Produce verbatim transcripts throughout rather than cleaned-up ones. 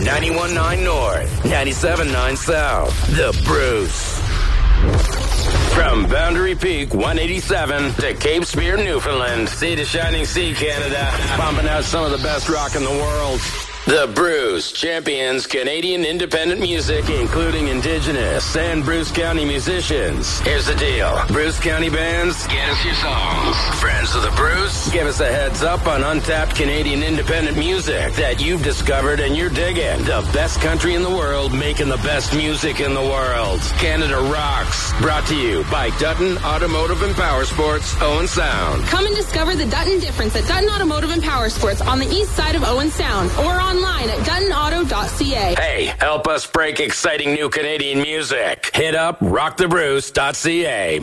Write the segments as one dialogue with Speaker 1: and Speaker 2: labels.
Speaker 1: ninety-one point nine North, ninety-seven point nine South. The Bruce. From Boundary Peak one eighty-seven to Cape Spear, Newfoundland. Sea to shining sea, Canada. Pumping out some of the best rock in the world. The Bruce champions Canadian independent music, including Indigenous and Bruce County musicians. Here's the deal. Bruce County bands, get us your songs. Friends of the Bruce, give us a heads up on untapped Canadian independent music that you've discovered and you're digging. The best country in the world, making the best music in the world. Canada Rocks. Brought to you by Dutton Automotive and Power Sports, Owen Sound.
Speaker 2: Come and discover the Dutton difference at Dutton Automotive and Power Sports on the east side of Owen Sound, or on online at dutton auto dot c a.
Speaker 1: Hey, help us break exciting new Canadian music. Hit up rock the bruce dot c a.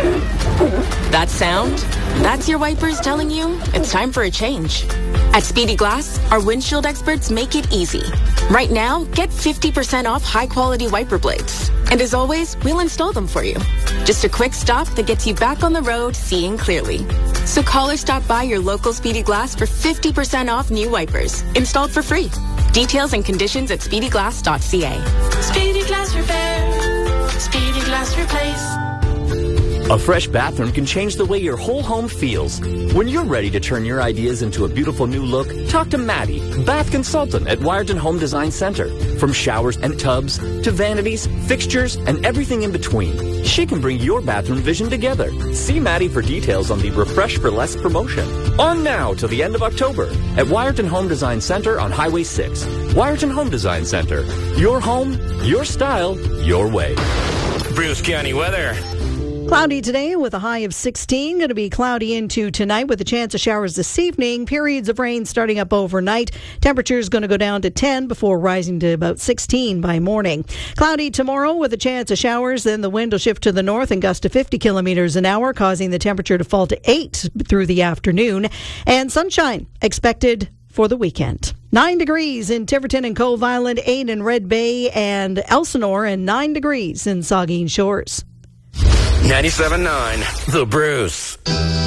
Speaker 3: That sound? That's your wipers telling you it's time for a change. At Speedy Glass, our windshield experts make it easy. Right now, get fifty percent off high-quality wiper blades. And as always, we'll install them for you. Just a quick stop that gets you back on the road seeing clearly. So call or stop by your local Speedy Glass for fifty percent off new wipers, installed for free. Details and conditions at speedy glass dot c a.
Speaker 4: Speedy Glass Repair. Speedy Glass Replace.
Speaker 5: A fresh bathroom can change the way your whole home feels. When you're ready to turn your ideas into a beautiful new look, talk to Maddie, bath consultant at Wiarton Home Design Center. From showers and tubs to vanities, fixtures, and everything in between, she can bring your bathroom vision together. See Maddie for details on the Refresh for Less promotion. On now till the end of October at Wiarton Home Design Center on Highway six. Wiarton Home Design Center. Your home, your style, your way.
Speaker 1: Bruce County weather.
Speaker 6: Cloudy today with a high of sixteen. Going to be cloudy into tonight with a chance of showers this evening. Periods of rain starting up overnight. Temperatures going to go down to ten before rising to about sixteen by morning. Cloudy tomorrow with a chance of showers. Then the wind will shift to the north and gust to fifty kilometers an hour, causing the temperature to fall to eight through the afternoon. And sunshine expected for the weekend. Nine degrees in Tiverton and Cove Island, eight in Red Bay and Elsinore, and nine degrees in Saugeen Shores.
Speaker 1: ninety-seven point nine The Bruce.